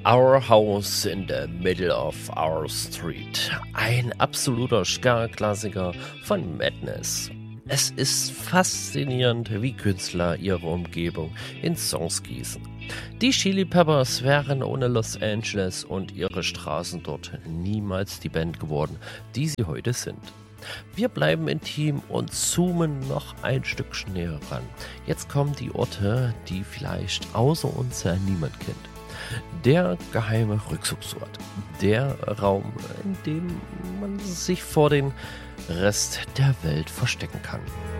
Our House in the Middle of Our Street. Ein absoluter Ska-Klassiker von Madness. Es ist faszinierend, wie Künstler ihre Umgebung in Songs gießen. Die Chili Peppers wären ohne Los Angeles und ihre Straßen dort niemals die Band geworden, die sie heute sind. Wir bleiben intim und zoomen noch ein Stück näher ran. Jetzt kommen die Orte, die vielleicht außer uns niemand kennt. Der geheime Rückzugsort. Der Raum, in dem man sich vor den Rest der Welt verstecken kann.